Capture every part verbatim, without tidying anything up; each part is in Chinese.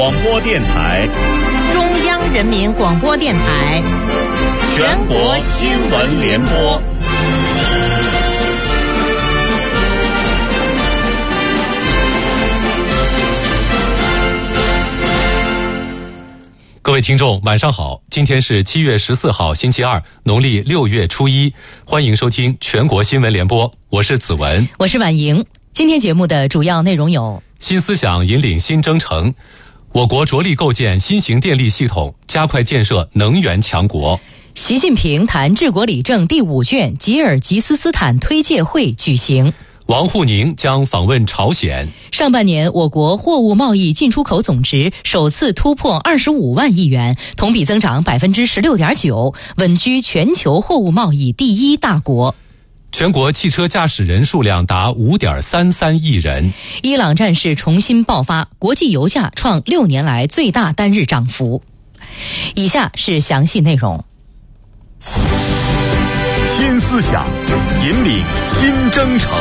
广播电台， 中央人民广播电台， 全国新闻联播。 各位听众晚上好，今天是七月十四号星期二，农历六月初一，欢迎收听全国新闻联播，我是子文， 我是婉莹。今天节目的主要内容有： 新思想引领新征程，我国着力构建新型电力系统，加快建设能源强国。 习近平谈治国理政第五卷吉尔吉斯斯坦推介会举行。 王沪宁将访问朝鲜。 上半年，我国货物贸易进出口总值首次突破二十五万亿元，同比增长百分之十六点九，稳居全球货物贸易第一大国。 全国汽车驾驶人数量达五点三三亿人。 伊朗战事重新爆发，国际油价创六年来最大单日涨幅。以下是详细内容。 新思想引领新征程。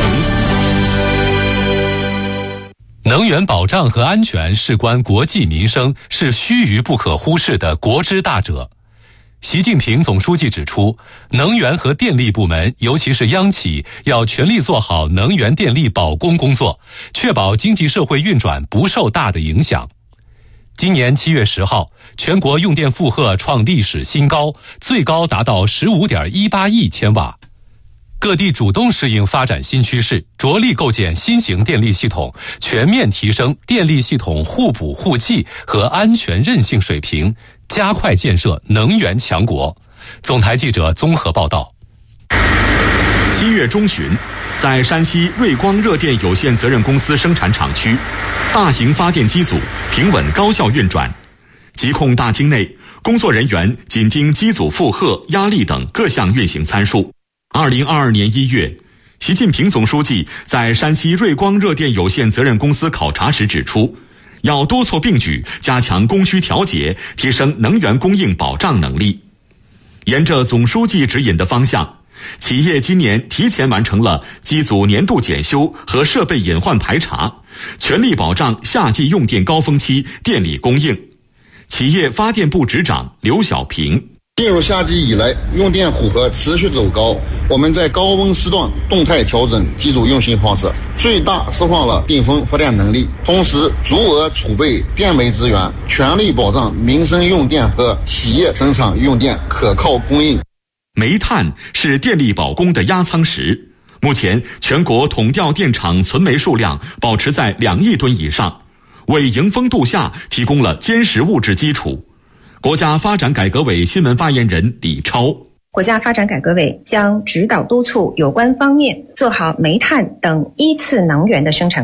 能源保障和安全事关国计民生，是须臾不可忽视的国之大者。习近平总书记指出，能源和电力部门，尤其是央企，要全力做好能源电力保供工作，确保经济社会运转不受大的影响。今年七月十号，全国用电负荷创历史新高，最高达到 十五点一八亿千瓦。各地主动适应发展新趋势，着力构建新型电力系统，全面提升电力系统互补互济和安全韧性水平，加快建设能源强国。总台记者综合报道。 七月中旬，在山西瑞光热电有限责任公司生产厂区，大型发电机组平稳高效运转。机控大厅内，工作人员紧盯机组负荷、压力等各项运行参数。二零二二年一月，习近平总书记在山西瑞光热电有限责任公司考察时指出，要多措并举，加强供需调节，提升能源供应保障能力。沿着总书记指引的方向，企业今年提前完成了机组年度检修和设备隐患排查，全力保障夏季用电高峰期电力供应。企业发电部执长刘小平： 进入夏季以来，用电负荷持续走高，我们在高温时段动态调整机组运行方式，最大释放了顶峰发电能力，同时足额储备电煤资源，全力保障民生用电和企业生产用电可靠供应。 煤炭是电力保供的压舱石，目前全国统调电厂存煤数量保持在两亿吨以上，为迎峰度夏提供了坚实物质基础。国家发展改革委新闻发言人李超： 国家发展改革委将指导督促有关方面做好煤炭等一次能源的生产